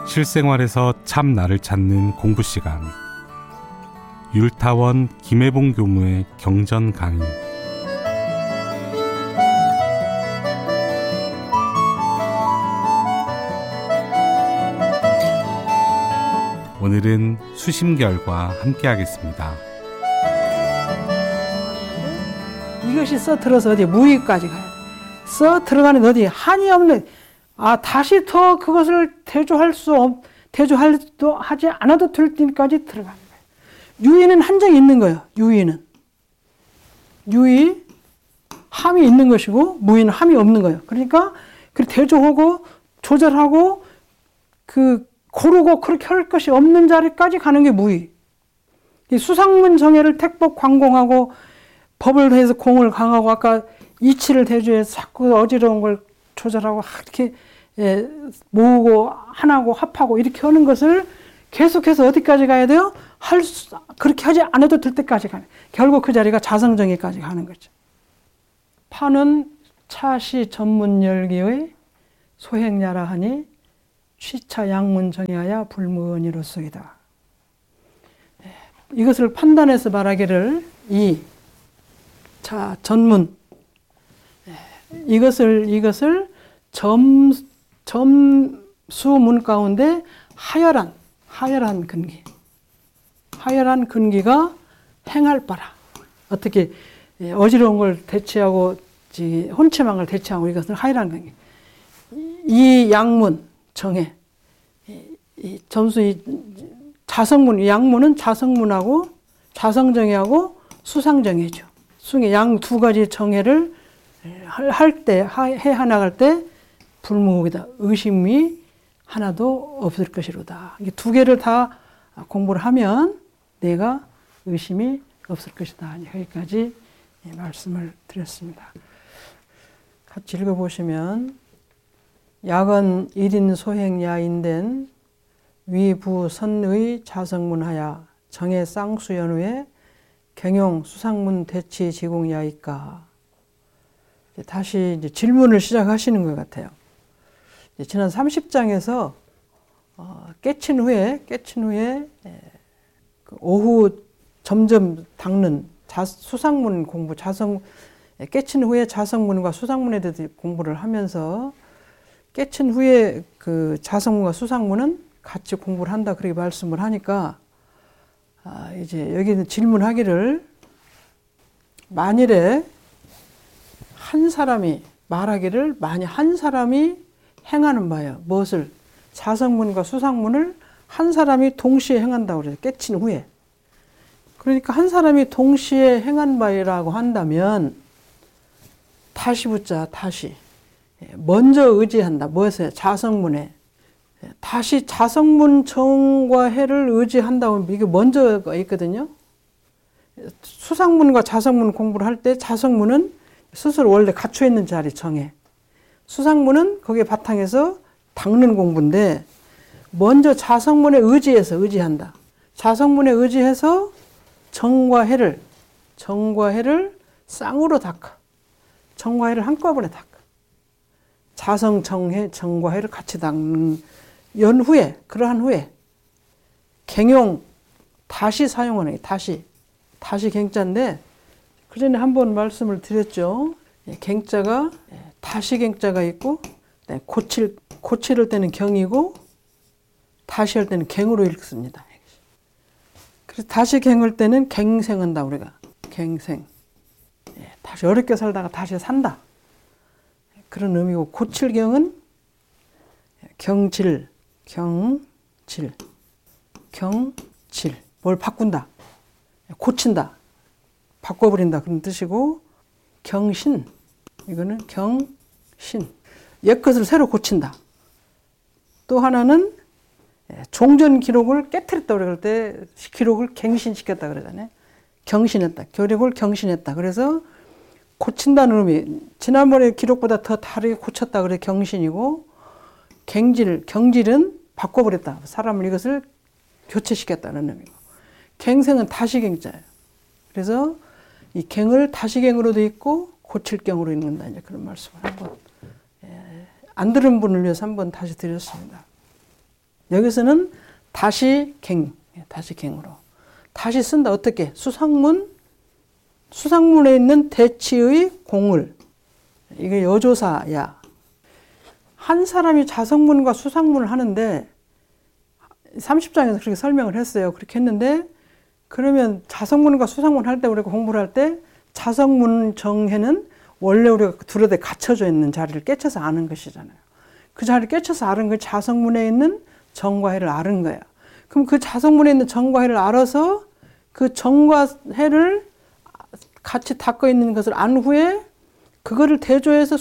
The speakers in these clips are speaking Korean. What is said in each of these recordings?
실생활에서 참 나를 찾는 공부 시간. 율타원 김혜봉 교무의 경전 강의. 오늘은 수심결과 함께 하겠습니다. 이것이 써 들어서 어디 무의까지 가야 돼. 써 들어가는 어디 한이 없는, 다시 더 그것을 대조도 하지 않아도 될 때까지 들어가는 거예요. 유의는 한정이 있는 거예요. 유의, 함이 있는 것이고, 무의는 함이 없는 거예요. 그러니까, 대조하고, 조절하고, 고르고 그렇게 할 것이 없는 자리까지 가는 게 무의. 이 수상문 정예를 택복 광공하고, 법을 해서 공을 강하고, 아까 이치를 대조해서 자꾸 어지러운 걸 조절하고, 이렇게 모으고, 하나고, 합하고, 이렇게 하는 것을 계속해서 어디까지 가야 돼요? 그렇게 하지 않아도 될 때까지 가는. 결국 그 자리가 자성정예까지 가는 거죠. 파는 차시 전문열기의 소행야라 하니, 취차 양문 정의하여 불무언이로소이다. 이것을 판단해서 말하기를 전문, 이것을 점수문 가운데 하열한 근기가 행할 바라. 어떻게 어지러운 걸 대체하고 혼침한 걸 대체하고 이것을 하열한 근기. 이 양문 정해, 이 자성문, 양문은 자성문하고 자성정예하고 수상정예죠. 양 두 가지 정예를 해나갈 때 불무혹이다. 의심이 하나도 없을 것이로다. 이 두 개를 다 공부를 하면 내가 의심이 없을 것이다. 여기까지 말씀을 드렸습니다. 같이 읽어보시면 약은 1인 소행야인된 위부 선의 자성문하야 정의 쌍수연후에 경영 수상문 대치 지공야이까. 다시 이제 질문을 시작하시는 것 같아요. 지난 30장에서 깨친 후에 오후 점점 닦는 수상문 공부, 깨친 후에 자성문과 수상문에 대해서 공부를 하면서 깨친 후에 그 자성문과 수상문은 같이 공부를 한다 그렇게 말씀을 하니까 이제 여기는 질문하기를 만일에 한 사람이 말하기를 만약 한 사람이 행하는 바예요. 무엇을? 자성문과 수상문을 한 사람이 동시에 행한다고 그래요. 깨친 후에. 그러니까 한 사람이 동시에 행한 바라고 한다면 다시 붙자. 다시. 먼저 의지한다. 무엇에? 자성문에. 다시 자성문 정과 해를 의지한다고 이게 먼저가 있거든요. 수상문과 자성문 공부를 할 때 자성문은 스스로 원래 갖춰 있는 자리 정해. 수상문은 거기에 바탕에서 닦는 공부인데 먼저 자성문에 의지한다. 자성문에 의지해서 정과 해를 쌍으로 닦아. 정과 해를 한꺼번에 닦아. 자성정해 정과 해를 같이 닦는 연후에 그러한 후에 갱용 다시 사용하는 게 다시 갱자인데 그 전에 한번 말씀을 드렸죠. 갱자가 다시 갱자가 있고 고칠 때는 경이고 다시 할 때는 갱으로 읽습니다. 그래서 다시 갱할 때는 갱생한다 우리가. 갱생. 다시 어렵게 살다가 다시 산다. 그런 의미고 고칠경은 경질. 뭘 바꾼다. 고친다. 바꿔버린다. 그런 뜻이고 경신. 이거는 경신. 옛것을 새로 고친다. 또 하나는 종전 기록을 깨트렸다 그럴 때 기록을 갱신시켰다 그러잖아요. 경신했다. 기록을 경신했다. 그래서 고친다는 의미. 지난번에 기록보다 더 다르게 고쳤다 그래 경신이고 경질은 바꿔버렸다. 사람을 이것을 교체시켰다는 의미고. 갱생은 다시갱자예요. 그래서 이 갱을 다시갱으로도 있고 고칠경으로 읽는다. 이제 그런 말씀을 한번 안 들은 분을 위해서 한번 다시 드렸습니다. 여기서는 다시 갱으로. 다시 쓴다. 어떻게? 수상문에 있는 대치의 공을. 이게 여조사야. 한 사람이 자성문과 수상문을 하는데 30장에서 그렇게 설명을 했어요. 그렇게 했는데 그러면 자성문과 수상문 할 때 우리가 공부를 할 때 자성문 정해는 원래 우리가 두루에 갇혀져 있는 자리를 깨쳐서 아는 것이잖아요. 그 자리를 깨쳐서 아는 그 자성문에 있는 정과 해를 아는 거예요. 그럼 그 자성문에 있는 정과 해를 알아서 그 정과 해를 같이 닦고 있는 것을 안 후에 그거를 대조해서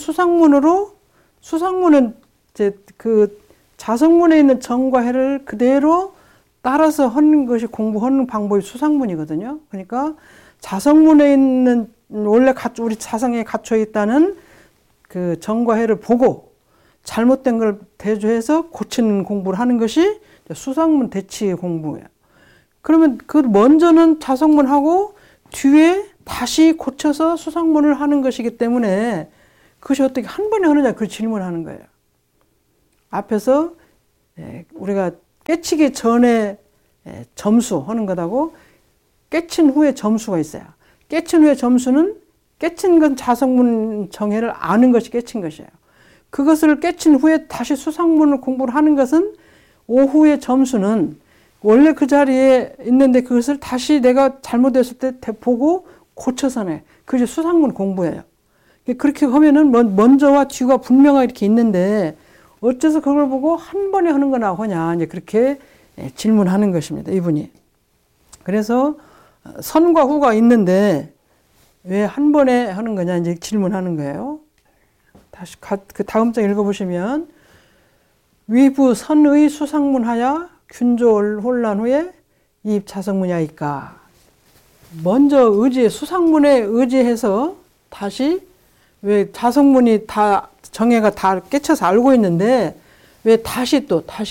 수상문은 이제 그 자성문에 있는 정과 해를 그대로 따라서 하는 것이 공부하는 방법이 수상문이거든요. 그러니까 자성문에 있는 원래 우리 자성에 갇혀 있다는 그 정과 해를 보고 잘못된 걸 대조해서 고치는 공부를 하는 것이 수상문 대치 공부예요. 그러면 그 먼저는 자성문하고 뒤에 다시 고쳐서 수상문을 하는 것이기 때문에 그것이 어떻게 한 번에 하느냐 그 질문하는 거예요. 앞에서 우리가 깨치기 전에 점수하는 것하고 깨친 후에 점수가 있어요. 깨친 후에 점수는 깨친 건 자성문 정해를 아는 것이 깨친 것이에요. 그것을 깨친 후에 다시 수상문을 공부를 하는 것은 오후의 점수는 원래 그 자리에 있는데 그것을 다시 내가 잘못했을 때 보고 고쳐서 내. 그게 수상문 공부예요. 그렇게 하면은 먼저와 뒤가 분명하게 이렇게 있는데 어째서 그걸 보고 한 번에 하는 거나 하냐. 이제 그렇게 질문하는 것입니다. 이분이. 그래서 선과 후가 있는데 왜 한 번에 하는 거냐. 이제 질문하는 거예요. 다시 그 다음 장 읽어보시면 위부 선의 수상문하야 균조 혼란 후에 이입 자성문야이까. 먼저 수상문에 의지해서 다시 왜 자성문이 다 정해가 다 깨쳐서 알고 있는데 왜 다시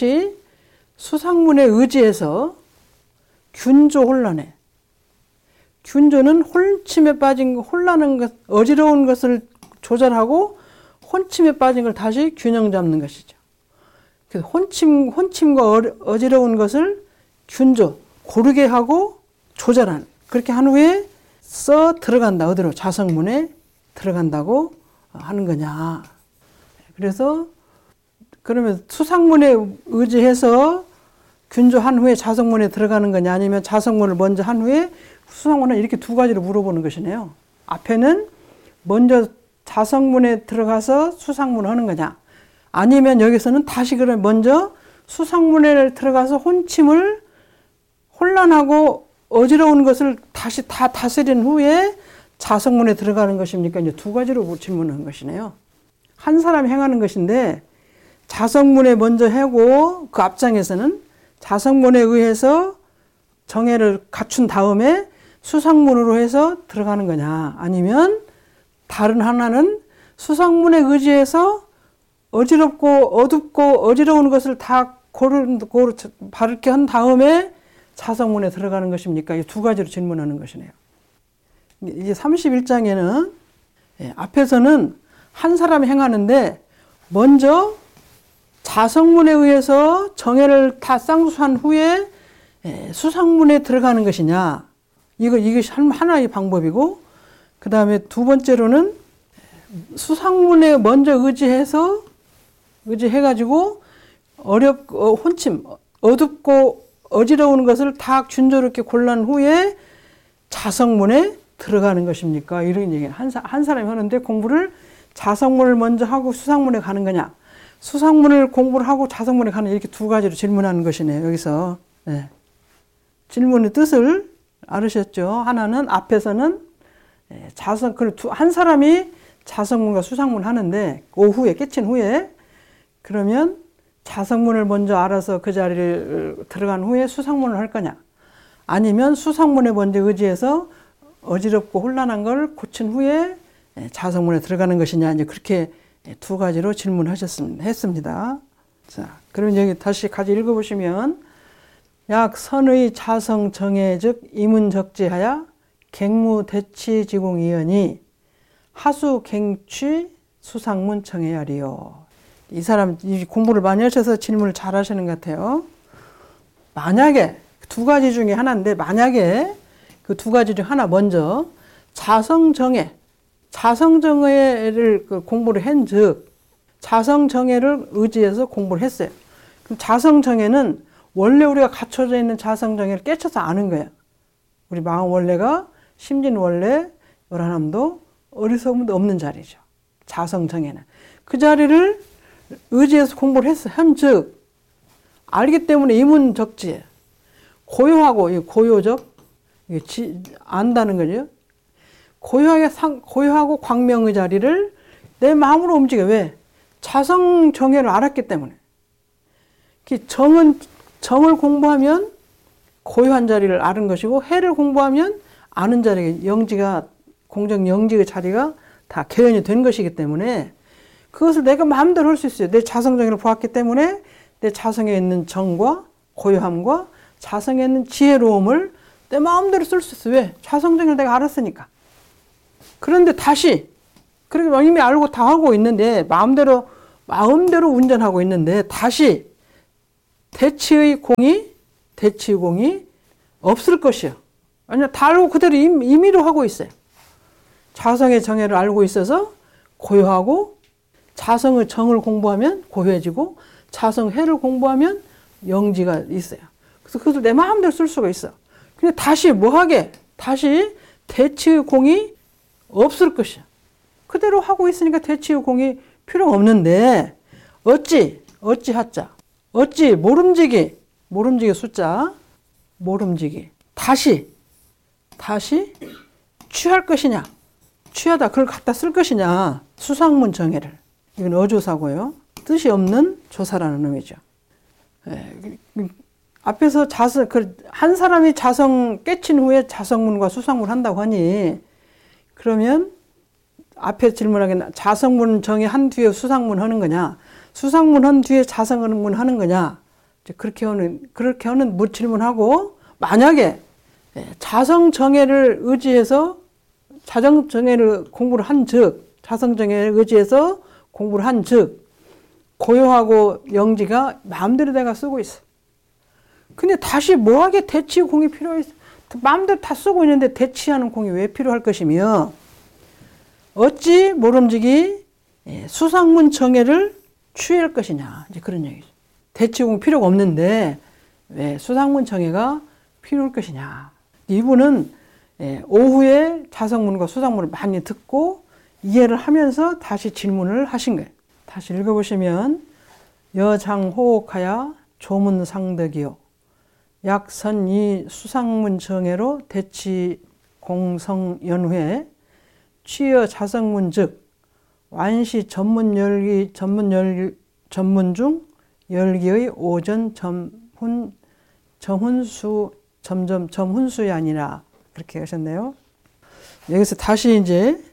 수상문에 의지해서 균조 혼란해. 균조는 혼침에 빠진 혼란한 것, 어지러운 것을 조절하고 혼침에 빠진 걸 다시 균형 잡는 것이죠. 그래서 혼침과 어지러운 것을 균조, 고르게 하고 조절하는. 그렇게 한 후에 들어간다. 어디로? 자성문에 들어간다고 하는 거냐. 그래서 그러면 수상문에 의지해서 균조한 후에 자성문에 들어가는 거냐 아니면 자성문을 먼저 한 후에 수상문을 이렇게 두 가지로 물어보는 것이네요. 앞에는 먼저 자성문에 들어가서 수상문을 하는 거냐 아니면 여기서는 다시 그러면 먼저 수상문에 들어가서 혼침을 혼란하고 어지러운 것을 다시 다 다스린 후에 자성문에 들어가는 것입니까? 이제 두 가지로 질문한 것이네요. 한 사람이 행하는 것인데 자성문에 먼저 하고 그 앞장에서는 자성문에 의해서 정해를 갖춘 다음에 수상문으로 해서 들어가는 거냐 아니면 다른 하나는 수상문에 의지해서 어지럽고 어둡고 어지러운 것을 다 바르게 한 다음에 자성문에 들어가는 것입니까? 이 두 가지로 질문하는 것이네요. 이제 31장에는 앞에서는 한 사람이 행하는데 먼저 자성문에 의해서 정해를 다 쌍수한 후에 수상문에 들어가는 것이냐 이것이 하나의 방법이고 그 다음에 두 번째로는 수상문에 먼저 의지해가지고 혼침 어둡고 어지러운 것을 다 균조롭게 골란 후에 자성문에 들어가는 것입니까? 이런 얘기는 한 사람이 하는데 공부를 자성문을 먼저 하고 수상문에 가는 거냐 수상문을 공부를 하고 자성문에 가는 이렇게 두 가지로 질문하는 것이네요. 여기서 질문의 뜻을 알으셨죠? 하나는 앞에서는 한 사람이 자성문과 수상문을 하는데 오후에 깨친 후에 그러면 자성문을 먼저 알아서 그 자리를 들어간 후에 수상문을 할 거냐 아니면 수상문에 먼저 의지해서 어지럽고 혼란한 걸 고친 후에 자성문에 들어가는 것이냐 이제 그렇게 두 가지로 질문했습니다. 자, 그러면 여기 다시 같이 읽어보시면 약 선의 자성 정해 즉 이문적지하야 갱무 대치 지공이연이 하수 갱취 수상문 청해야리요. 이 사람 공부를 많이 하셔서 질문을 잘 하시는 것 같아요. 만약에 두 가지 중에 하나인데, 만약에 그 두 가지 중 하나 먼저 자성정예를 공부를 한즉 자성정예를 의지해서 공부를 했어요. 그럼 자성정예는 원래 우리가 갖춰져 있는 자성정예를 깨쳐서 아는 거예요. 우리 마음 원래가 심진 원래 요란함도 어리석음도 없는 자리죠. 자성정예는. 그 자리를 의지해서 공부를 했어. 한즉 알기 때문에 이문적지예요. 고요하고 고요적 안다는 거죠. 고요하고 광명의 자리를 내 마음으로 움직여. 왜? 자성정예를 알았기 때문에. 정을 공부하면 고요한 자리를 아는 것이고, 해를 공부하면 아는 자리, 영지가, 공정 영지의 자리가 다 개연이 된 것이기 때문에 그것을 내가 마음대로 할 수 있어요. 내 자성정예를 보았기 때문에 내 자성에 있는 정과 고요함과 자성에 있는 지혜로움을 내 마음대로 쓸 수 있어요. 왜? 자성정예를 내가 알았으니까. 그런데 다시, 그렇게 이미 알고 다 하고 있는데, 마음대로 운전하고 있는데, 다시 대치의 공이 없을 것이요. 아니요, 다 알고 그대로 임의로 하고 있어요. 자성의 정예를 알고 있어서 고요하고, 자성의 정을 공부하면 고요해지고, 자성해를 공부하면 영지가 있어요. 그래서 그것을 내 마음대로 쓸 수가 있어. 근데 다시 다시 대치의 공이 없을 것이야. 그대로 하고 있으니까 대치의 공이 필요 없는데, 어찌 모름지기 숫자, 모름지기. 다시 취할 것이냐, 취하다 그걸 갖다 쓸 것이냐. 수상문 정예를. 이건 어조사고요. 뜻이 없는 조사라는 의미죠. 앞에서 한 사람이 자성 깨친 후에 자성문과 수상문 한다고 하니, 그러면 앞에 질문하기는 자성문 정의 한 뒤에 수상문 하는 거냐, 수상문 한 뒤에 자성문 하는 거냐, 그렇게 하는 질문하고, 만약에 자성정예를 의지해서 자성정예를 공부를 한즉, 자성정예를 의지해서 공부를 한즉 고요하고 영지가 마음대로 내가 쓰고 있어. 근데 다시 뭐하게 대치 공이 필요했어? 마음대로 다 쓰고 있는데 대치하는 공이 왜 필요할 것이며, 어찌 모름지기 수상문 정예를 취할 것이냐, 이제 그런 얘기죠. 대치공 필요가 없는데 왜 수상문 정예가 필요할 것이냐. 이분은 오후에 자성문과 수상문을 많이 듣고 이해를 하면서 다시 질문을 하신 거예요. 다시 읽어보시면, 여장호옥하야 조문상덕이요 약선이 수상문 정예로 대치 공성연회 취여 자성문 즉 완시 전문 중 열기의 오전 정훈수 점훈수이 아니라, 그렇게 하셨네요. 여기서 다시 이제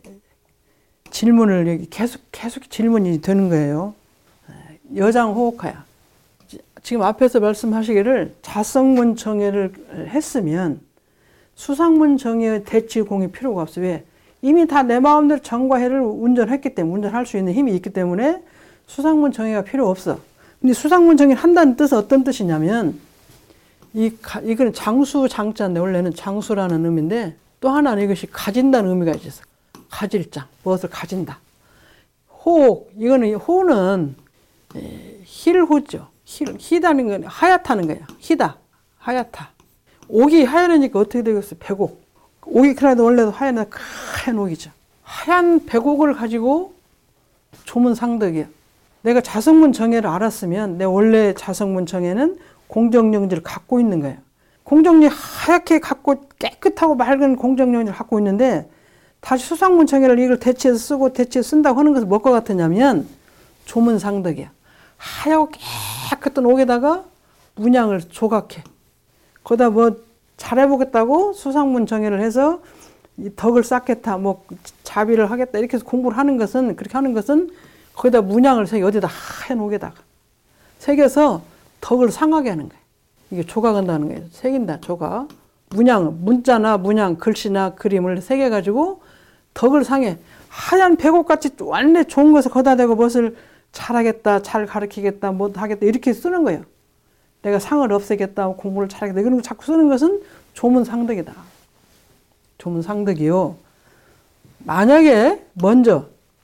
질문을 계속 질문이 되는 거예요. 여장호옥하야. 지금 앞에서 말씀하시기를 자성문 정예를 했으면 수상문 정예의 대치공이 필요가 없어요. 왜? 이미 다 내 마음대로 정과 해를 운전했기 때문에, 운전할 수 있는 힘이 있기 때문에 수상문 정예가 필요 없어. 근데 수상문 정예를 한다는 뜻은 어떤 뜻이냐면, 이건 장수장자인데, 원래는 장수라는 의미인데, 또 하나는 이것이 가진다는 의미가 있어서, 가질장, 무엇을 가진다. 호옥, 이거는, 호는 힐호죠. 희다는 건 하얗다는 거야. 희다, 하얗다. 옥이 하얘니까 어떻게 되겠어? 백옥. 옥이 그래도 원래도 하얀 옥이죠. 하얀 백옥을 가지고 조문상덕이야. 내가 자성문 정예를 알았으면 내 원래 자성문 정예는 공정영지를 갖고 있는 거예요. 공정영지 하얗게 갖고 깨끗하고 맑은 공정영지를 갖고 있는데, 다시 수상문 정예를 이걸 대치해서 쓰고 대치해서 쓴다고 하는 것은 뭐가 같으냐면 조문상덕이야. 하얗고 깨끗한 옥에다가 문양을 조각해. 거기다 뭐 잘해보겠다고 수상문 정예를 해서 이 덕을 쌓겠다, 뭐 자비를 하겠다, 이렇게 해서 공부를 하는 것은, 그렇게 하는 것은 거기다 문양을 새겨, 어디다 하얀 옥에다가 새겨서 덕을 상하게 하는 거예요. 이게 조각한다는 거예요. 새긴다, 조각. 문자나 문양, 글씨나 그림을 새겨가지고 덕을 상해. 하얀 백옥같이 완전 좋은 것을 거기다 대고 무엇을 잘하겠다, 잘 가르치겠다, 뭐 하겠다 이렇게 쓰는 거예요. 내가 상을 없애겠다, 공부를 잘하겠다 이런 거 자꾸 쓰는 것은 조문상덕이다. 조문상덕이요. 만약에 먼저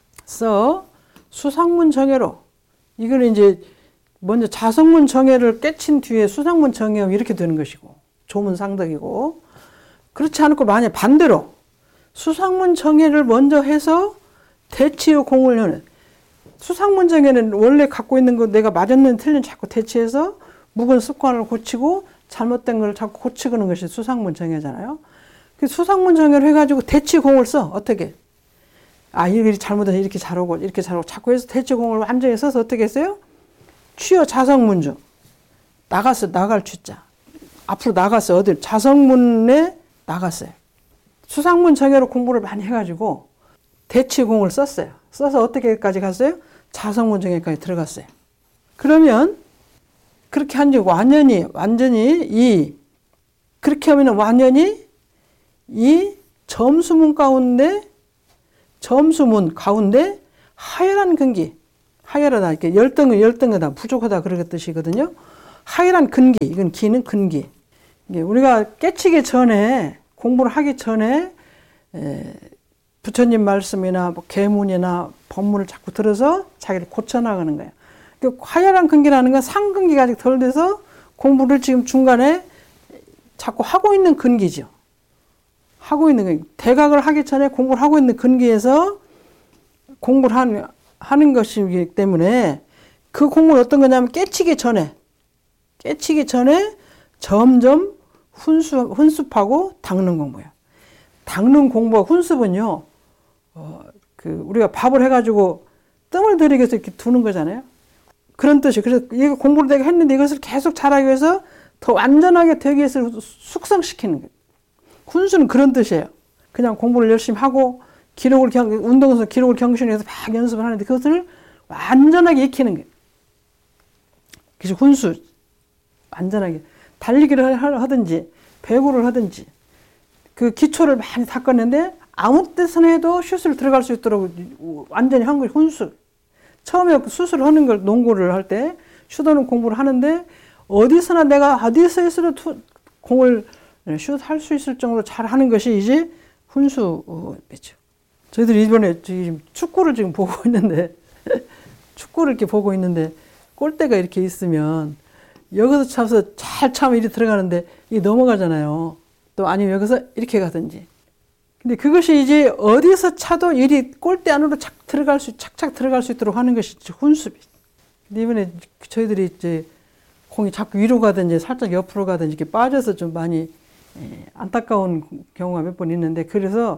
수상문 정예로 이거는 이제 먼저 자성문 정예를 깨친 뒤에 수상문 정예하면 이렇게 되는 것이고 조문상덕이고, 그렇지 않고 만약 반대로 수상문 정예를 먼저 해서 대치의 공을 하는, 수상문 정예는 원래 갖고 있는 거 내가 맞았는 틀린 자꾸 대치해서 묵은 습관을 고치고 잘못된 걸 자꾸 고치는 것이 수상문 정예잖아요. 그 수상문 정예를 해가지고 대치 공을 써. 어떻게? 이렇게 잘못해서 이렇게 잘하고 이렇게 잘하고 자꾸 해서 대치 공을 완전히 써서 어떻게 했어요? 취어 자성문주. 나갔어. 나갈 취자. 앞으로 나갔어요. 어딜? 자성문에 나갔어요. 수상문 정예로 공부를 많이 해가지고 대치 공을 썼어요. 써서 어떻게까지 갔어요? 자성문 정예까지 들어갔어요. 그러면 그렇게 한 지 완전히 그렇게 하면 완전히 이 점수문 가운데 하열한 근기, 하열하다 이렇게 열등하다 부족하다 그런 뜻이거든요. 하열한 근기, 이건 기는 근기. 우리가 깨치기 전에 공부를 하기 전에 부처님 말씀이나 뭐 계문이나 법문을 자꾸 들어서 자기를 고쳐나가는 거예요. 하열한 근기라는 건 상근기가 아직 덜 돼서 공부를 지금 중간에 자꾸 하고 있는 근기죠. 하고 있는 거. 대각을 하기 전에 공부를 하고 있는 근기에서 공부를 하는 것이기 때문에 그 공부는 어떤 거냐면 깨치기 전에 점점 훈습하고 닦는 공부예요. 닦는 공부와 훈습은요, 우리가 밥을 해가지고 뜸을 들이기 위해서 이렇게 두는 거잖아요. 그런 뜻이에요. 그래서 이거 공부를 내가 했는데 이것을 계속 잘하기 위해서 더 완전하게 되기 위해서 숙성시키는 거예요. 훈수는 그런 뜻이에요. 그냥 공부를 열심히 하고 운동에서 기록을 경신해서 막 연습을 하는데 그것을 완전하게 익히는 거예요. 그래서 훈수. 완전하게. 달리기를 하든지 배구를 하든지 그 기초를 많이 닦았는데 아무 데서나 해도 슛을 들어갈 수 있도록 완전히 한 거예요. 훈수. 처음에 수술을 하는 걸 농구를 할 때 슛하는 공부를 하는데 어디서나 내가 어디서 있어도 공을 슛할 수 있을 정도로 잘 하는 것이 이제 훈수죠. 저희들이 이번에 지금 축구를 지금 보고 있는데 축구를 이렇게 보고 있는데 골대가 이렇게 있으면 여기서 차서 잘 차면 이리 들어가는데 이게 넘어가잖아요. 또 아니면 여기서 이렇게 가든지. 근데 그것이 이제 어디서 차도 이리 골대 안으로 착착 들어갈 수 있도록 하는 것이 훈수비. 근데 이번에 저희들이 이제 공이 자꾸 위로 가든지 살짝 옆으로 가든지 이렇게 빠져서 좀 많이 안타까운 경우가 몇 번 있는데, 그래서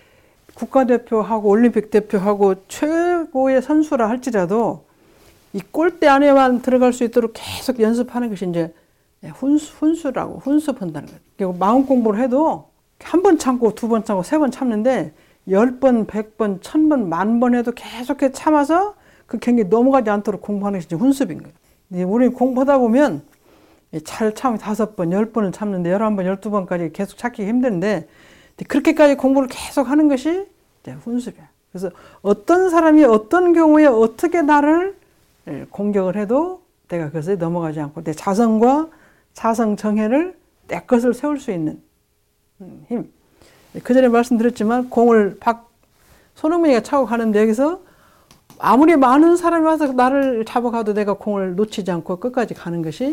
국가대표하고 올림픽 대표하고 최고의 선수라 할지라도 이 골대 안에만 들어갈 수 있도록 계속 연습하는 것이 이제 훈수라고 훈습한다는 거예요. 그리고 마음 공부를 해도 한 번 참고 두 번 참고 세 번 참는데 10번, 100번, 1000번, 10,000번 해도 계속해서 참아서 그 경기 넘어가지 않도록 공부하는 것이 훈습인 거예요. 근데 우리 공부하다 보면 잘 참으면 5번, 10번을 참는데 11번, 12번까지 계속 찾기 힘든데 그렇게까지 공부를 계속 하는 것이 훈습이야. 그래서 어떤 사람이 어떤 경우에 어떻게 나를 공격을 해도 내가 그것에 넘어가지 않고 내 자성과 자성 정해를 내 것을 세울 수 있는 힘. 그 전에 말씀드렸지만 공을 손흥민이가 차고 가는데 여기서 아무리 많은 사람이 와서 나를 잡아가도 내가 공을 놓치지 않고 끝까지 가는 것이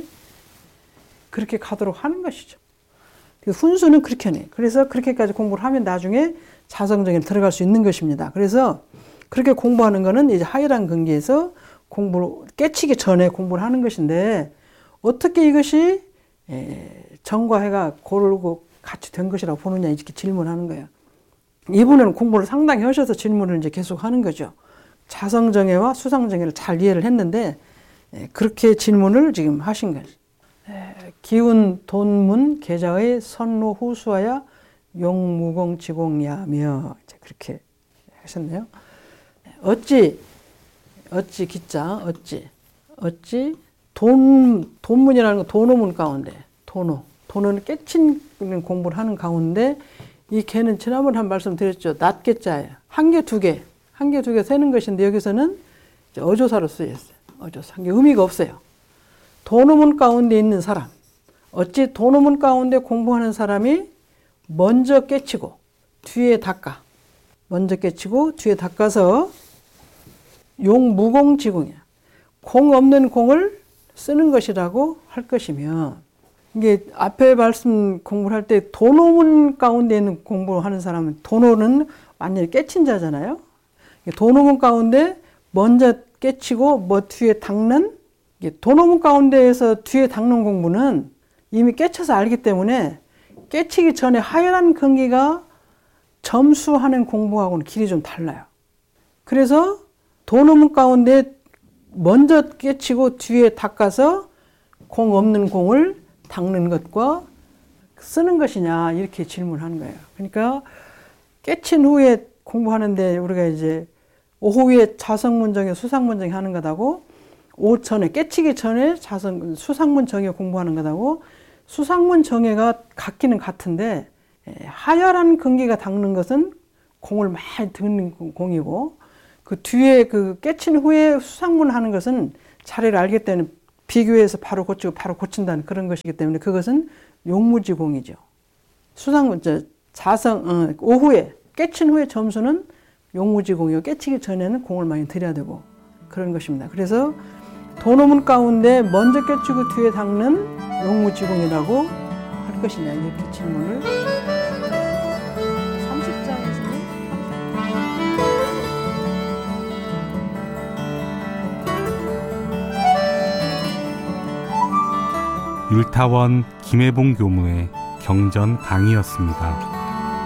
그렇게 가도록 하는 것이죠. 훈수는 그렇게 하네. 그래서 그렇게까지 공부를 하면 나중에 자성정에 들어갈 수 있는 것입니다. 그래서 그렇게 공부하는 거는 이제 하열한 근기에서 공부를 깨치기 전에 공부를 하는 것인데 어떻게 이것이 정과 해가 고르고 같이 된 것이라고 보느냐 이렇게 질문하는 거예요. 이분은 공부를 상당히 하셔서 질문을 이제 계속 하는 거죠. 자성정예와 수상정예를 잘 이해를 했는데 그렇게 질문을 지금 하신 거죠. 기운 돈문 계자의 선로 후수하여 용무공 지공야며 그렇게 하셨네요. 어찌 기자 어찌 돈문이라는 건 돈오문 가운데 돈은 깨치는 공부를 하는 가운데 이 개는 지난번에 한 말씀 드렸죠. 낱개자예요. 한 개 두 개 세는 것인데 여기서는 어조사로 쓰였어요. 어조사. 의미가 없어요. 도노문 가운데 있는 사람. 어찌 도노문 가운데 공부하는 사람이 먼저 깨치고 뒤에 닦아. 먼저 깨치고 뒤에 닦아서 용무공지공이야. 공 없는 공을 쓰는 것이라고 할 것이면, 이게 앞에 말씀 공부를 할 때 도노문 가운데 있는 공부하는 사람은, 도노는 완전히 깨친 자잖아요. 도노문 가운데 먼저 깨치고 뭐 뒤에 닦는, 도노문 가운데에서 뒤에 닦는 공부는 이미 깨쳐서 알기 때문에 깨치기 전에 하열한 근기가 점수하는 공부하고는 길이 좀 달라요. 그래서 도노문 가운데 먼저 깨치고 뒤에 닦아서 공 없는 공을 닦는 것과 쓰는 것이냐, 이렇게 질문하는 거예요. 그러니까 깨친 후에 공부하는데 우리가 이제 오후에 자성문 정에 수상문 정에 하는 거다고, 오후 전에 깨치기 전에 수상문 정에 공부하는 거다고, 수상문 정예가 같기는 같은데 하열한 근기가 닦는 것은 공을 많이 듣는 공이고, 그 뒤에 그 깨친 후에 수상문 하는 것은 자리를 알기 때문에 비교해서 바로 고치고 바로 고친다는 그런 것이기 때문에 그것은 용무지공이죠. 수상문, 오후에 깨친 후에 점수는 용무지공이고, 깨치기 전에는 공을 많이 들여야 되고 그런 것입니다. 그래서 도노문 가운데 먼저 깨치고 뒤에 닦는 용무지공이라고 할 것이냐, 이렇게 질문을 30장에서는 율타원 김해봉 교무의 경전 강의였습니다.